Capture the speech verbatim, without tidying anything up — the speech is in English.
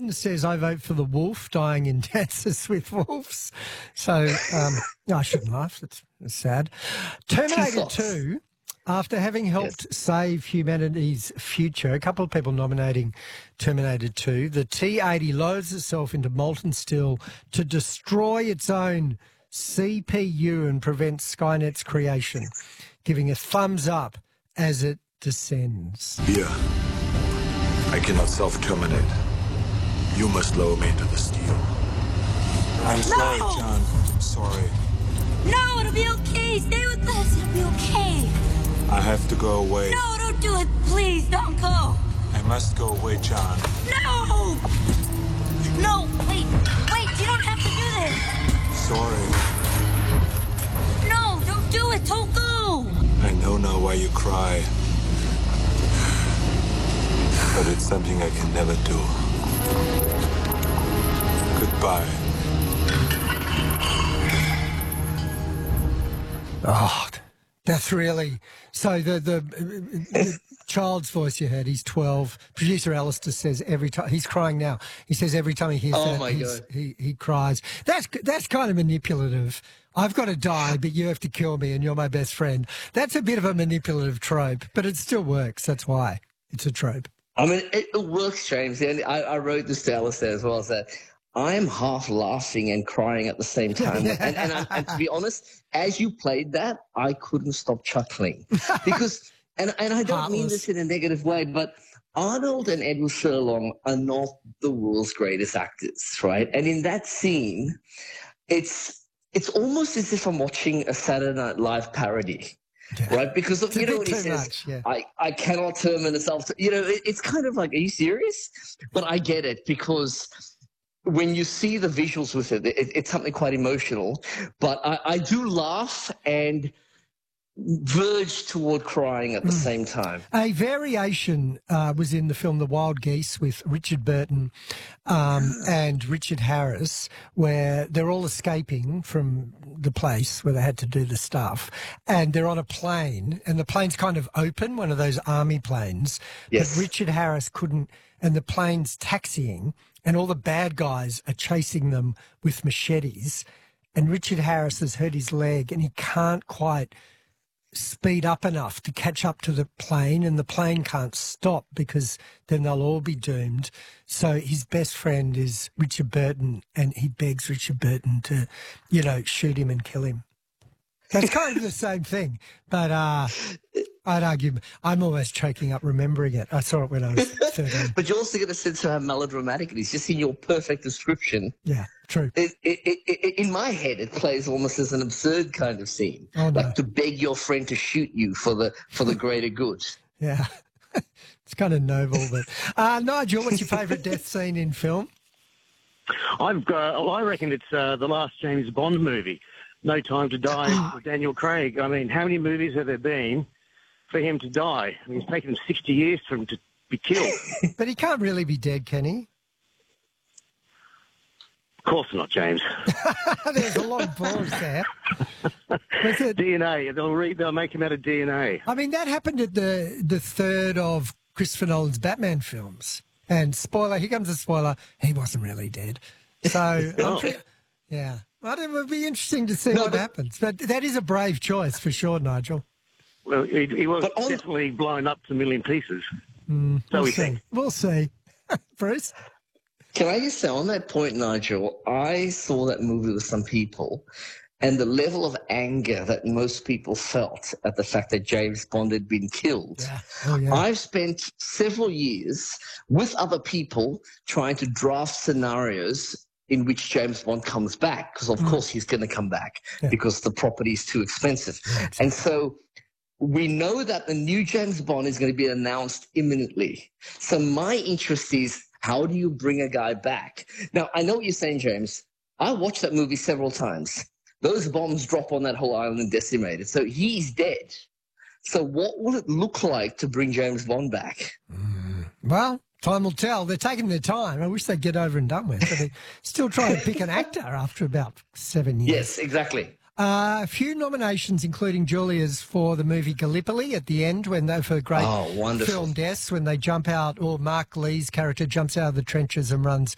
Martin says, I vote for the wolf dying in Dances with Wolves. So, um, no, I shouldn't laugh. It's, it's sad. Terminator two, after having helped yes. save humanity's future, a couple of people nominating Terminator two, the T eighty lowers itself into molten steel to destroy its own C P U and prevent Skynet's creation, giving a thumbs up as it descends. Yeah. I cannot self-terminate. You must lower me into the steel. I'm no! sorry, John. I'm sorry. No, it'll be okay. Stay with us. It'll be okay. I have to go away. No, don't do it. Please, don't go. I must go away, John. No! No, wait. Wait, you don't have to do this. Sorry. No, don't do it. Don't go. I know now why you cry. But it's something I can never do. Goodbye. Oh, that's really... So the, the, the child's voice you heard, he's twelve. Producer Alistair says every time... He's crying now. He says every time he hears oh that, my he's, God. he he cries. That's, that's kind of manipulative. I've got to die, but you have to kill me and you're my best friend. That's a bit of a manipulative trope, but it still works. That's why it's a trope. I mean, it, it works, James. And I, I wrote this to Alistair as well, that I'm half laughing and crying at the same time. and, and, I, and to be honest, as you played that, I couldn't stop chuckling. Because, and, and I don't Heartless. mean this in a negative way, but Arnold and Edward Furlong are not the world's greatest actors, right? And in that scene, it's it's almost as if I'm watching a Saturday Night Live parody. Yeah. Right, because of, you know when he says, much, yeah. "I I cannot terminate myself," you know, it, it's kind of like, "Are you serious?" But I get it, because when you see the visuals with it, it it's something quite emotional. But I, I do laugh and verge toward crying at the mm. same time. A variation uh, was in the film The Wild Geese with Richard Burton um, and Richard Harris, where they're all escaping from the place where they had to do the stuff, and they're on a plane, and the plane's kind of open, one of those army planes. Yes. But Richard Harris couldn't, and the plane's taxiing, and all the bad guys are chasing them with machetes, and Richard Harris has hurt his leg, and he can't quite speed up enough to catch up to the plane, and the plane can't stop because then they'll all be doomed. So his best friend is Richard Burton, and he begs Richard Burton to, you know, shoot him and kill him. That's kind of the same thing, but uh, I'd argue I'm almost choking up remembering it. I saw it when I was thirteen. But you also get a sense of how melodramatic it is, just in your perfect description. Yeah, true. It, it, it, it, in my head, it plays almost as an absurd kind of scene, oh, no. like to beg your friend to shoot you for the for the greater good. Yeah, it's kind of noble. But uh, Nigel, what's your favourite death scene in film? I've got, well, I reckon it's uh, the last James Bond movie, No Time to Die, with Daniel Craig. I mean, how many movies have there been for him to die? I mean, it's taken him sixty years for him to be killed. But he can't really be dead, can he? Of course not, James. There's a lot of balls there. It, D N A. They'll, re, they'll make him out of D N A. I mean, that happened at the, the third of Christopher Nolan's Batman films. And spoiler, here comes a spoiler, he wasn't really dead. So, oh. I'm, yeah. Well, it would be interesting to see no, what but, happens. But that is a brave choice for sure, Nigel. Well, he, he was on, definitely blown up to a million pieces. Mm, so we'll we see. think. We'll see. Bruce? Can I just say, on that point, Nigel, I saw that movie with some people, and the level of anger that most people felt at the fact that James Bond had been killed. Yeah. Oh, yeah. I've spent several years with other people trying to draft scenarios in which James Bond comes back, because of mm. course he's going to come back yeah. because the property is too expensive. Yeah, exactly. And so we know that the new James Bond is going to be announced imminently. So my interest is, how do you bring a guy back? Now, I know what you're saying, James. I watched that movie several times. Those bombs drop on that whole island and decimate it. So he's dead. So what will it look like to bring James Bond back? Mm. Well, time will tell. They're taking their time. I wish they'd get over and done with. But they're still trying to pick an actor after about seven years. Yes, exactly. Uh, a few nominations, including Julia's for the movie Gallipoli at the end, when they for great oh, wonderful. film deaths, when they jump out, or Mark Lee's character jumps out of the trenches and runs